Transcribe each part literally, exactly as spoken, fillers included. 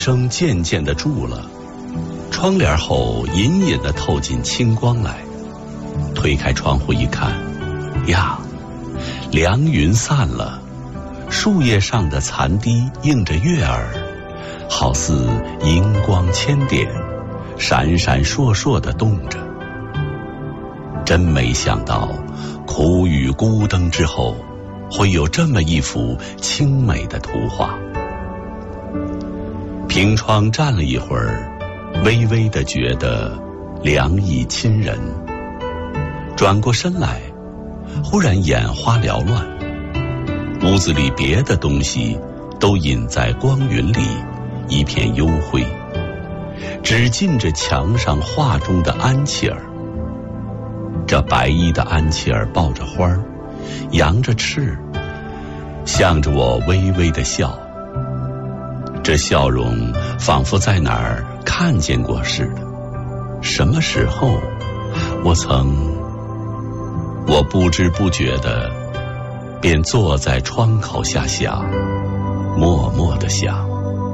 声渐渐地住了，窗帘后隐隐地透进清光来。推开窗户一看，呀，凉云散了，树叶上的残滴映着月儿，好似银光千点，闪闪烁烁地动着。真没想到，苦雨孤灯之后，会有这么一幅清美的图画。凭窗站了一会儿，微微地觉得凉意侵人。转过身来，忽然眼花缭乱，屋子里别的东西都隐在光云里，一片幽灰，只尽着墙上画中的安琪儿。这白衣的安琪儿抱着花儿，扬着翅，向着我微微的笑。这笑容仿佛在哪儿看见过似的。什么时候我曾我不知不觉地便坐在窗口下想，默默地想。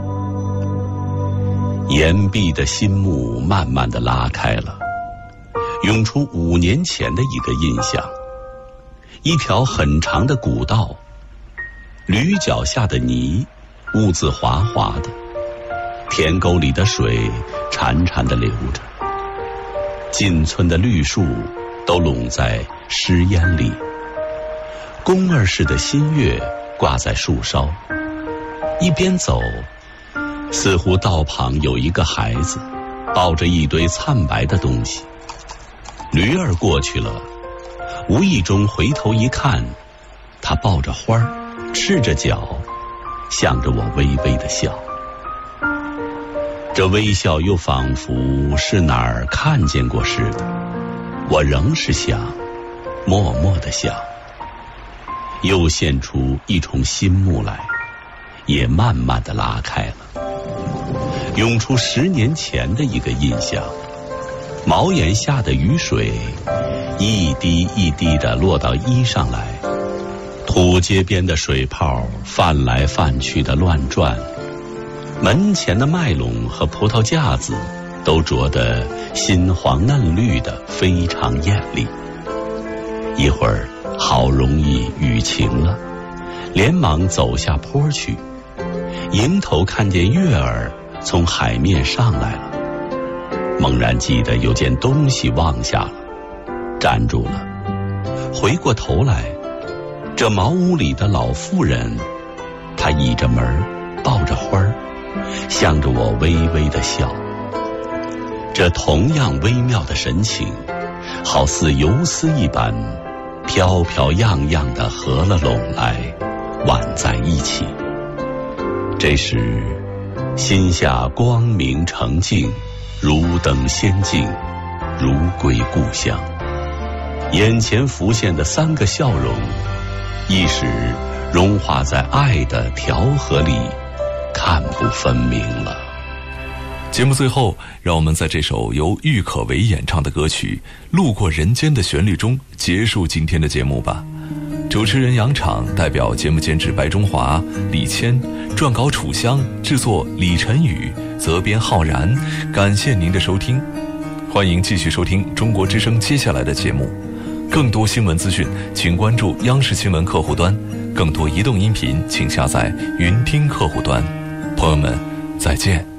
岩壁的心幕慢慢地拉开了，涌出五年前的一个印象。一条很长的古道，驴脚下的泥污渍滑滑的，田沟里的水潺潺地流着，近村的绿树都拢在湿烟里，宫儿似的新月挂在树梢。一边走，似乎道旁有一个孩子抱着一堆灿白的东西。驴儿过去了，无意中回头一看，他抱着花儿，赤着脚，向着我微微的笑。这微笑又仿佛是哪儿看见过似的，我仍是想，默默地想。又现出一重新幕来，也慢慢地拉开了，涌出十年前的一个印象。茅檐下的雨水一滴一滴地落到衣上来，土街边的水泡泛来泛去的乱转，门前的麦垄和葡萄架子都着得新黄嫩绿的，非常艳丽。一会儿好容易雨晴了，连忙走下坡去，迎头看见月儿从海面上来了，猛然记得有件东西忘下了，站住了，回过头来，这茅屋里的老妇人，她倚着门，抱着花儿，向着我微微的笑。这同样微妙的神情，好似游丝一般，飘飘漾漾地合了拢来，挽在一起。这时心下光明澄净，如登仙境，如归故乡。眼前浮现的三个笑容，一时融化在爱的调和里，看不分明了。 节目最后，让我们在这首由郁可唯演唱的歌曲《路过人间》的旋律中结束今天的节目吧。主持人杨昶，代表节目监制白中华、李谦，撰稿楚香，制作李晨宇，责编浩然。感谢您的收听，欢迎继续收听中国之声接下来的节目。更多新闻资讯，请关注央视新闻客户端；更多移动音频，请下载云听客户端。朋友们，再见。